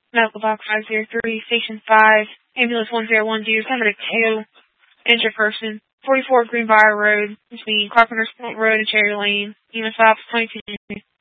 Medical Box 503, Station 5, Ambulance 101, 7-2, injured person, 44 Greenbrier Road, between Carpenter's Point Road and Cherry Lane, EMS Ops 22.